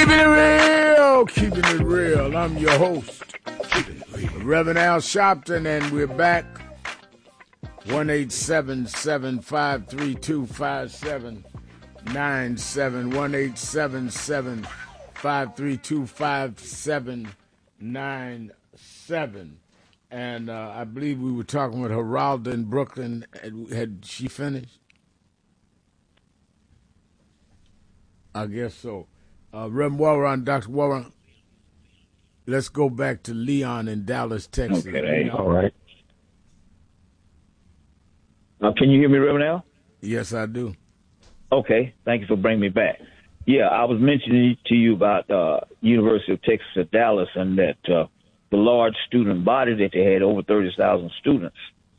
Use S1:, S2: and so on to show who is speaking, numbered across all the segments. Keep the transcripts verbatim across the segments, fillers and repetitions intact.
S1: Keeping it real, keeping it real. I'm your host, Reverend Al Sharpton, and we're back. one eight seven seven, five three two, five seven nine seven. one eight seven seven, five three two, five seven nine seven. And uh, I believe we were talking with Geralda in Brooklyn. Had, had she finished? I guess so. Uh, Reverend Warren, Doctor Warren, let's go back to Leon in Dallas, Texas.
S2: Okay, all right. Uh, can you hear me, Reverend Al?
S1: Yes, I do.
S2: Okay, thank you for bringing me back. Yeah, I was mentioning to you about uh, University of Texas at Dallas and that uh, the large student body that they had, over thirty thousand students.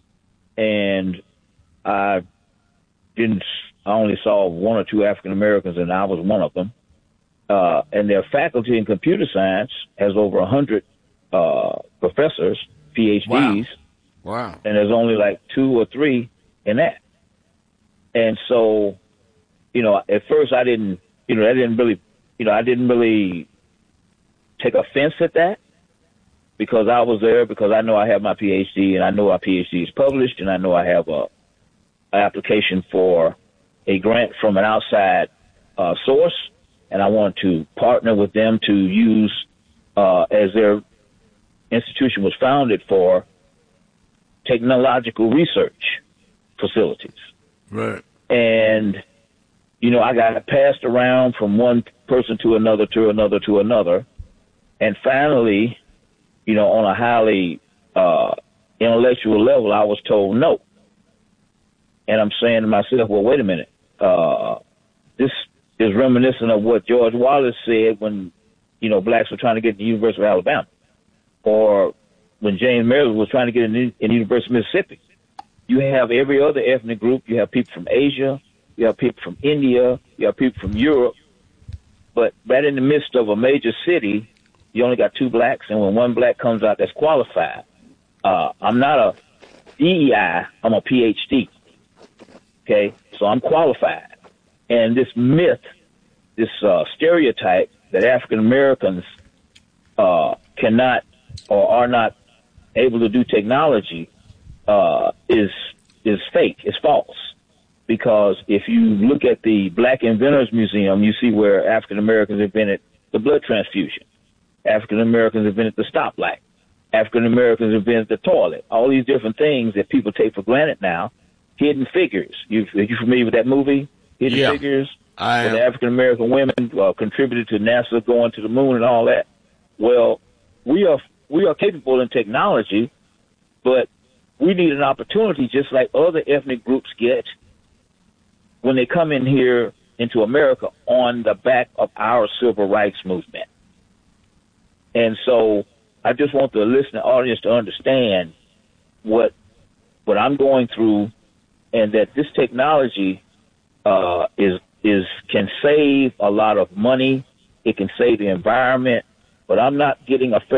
S2: And I didn't, I only saw one or two African Americans, and I was one of them. Uh, and their faculty in computer science has over one hundred uh, professors, P H Ds.
S1: Wow. Wow.
S2: And there's only like two or three in that. And so, you know, at first I didn't, you know, I didn't really, you know, I didn't really take offense at that because I was there, because I know I have my P H D and I know our P H D is published, and I know I have a, an application for a grant from an outside uh, source. And I want to partner with them to use, uh, as their institution was founded for, technological research facilities.
S1: Right.
S2: And, you know, I got passed around from one person to another, to another, to another. And finally, you know, on a highly uh, intellectual level, I was told no. And I'm saying to myself, well, wait a minute. Uh, this is reminiscent of what George Wallace said when, you know, blacks were trying to get to the University of Alabama, or when James Meredith was trying to get in the, in the University of Mississippi. You have every other ethnic group. You have people from Asia. You have people from India. You have people from Europe. But right in the midst of a major city, you only got two blacks, and when one black comes out that's qualified, uh, I'm not a D E I, I'm a P H D. Okay, so I'm qualified. And this myth, this uh, stereotype that African Americans uh, cannot or are not able to do technology uh, is is fake. It's false. Because if you look at the Black Inventors Museum, you see where African Americans invented the blood transfusion. African Americans invented the stoplight. African Americans invented the toilet. All these different things that people take for granted now. Hidden Figures. You are you familiar with that movie? Hidden
S1: yeah,
S2: Figures.
S1: I
S2: where the African American women uh, contributed to NASA going to the moon and all that. Well, we are we are capable in technology, but we need an opportunity just like other ethnic groups get when they come in here into America on the back of our civil rights movement. And so I just want the listening audience to understand what what I'm going through, and that this technology uh, is is can save a lot of money. It can save the environment, but I'm not getting a fair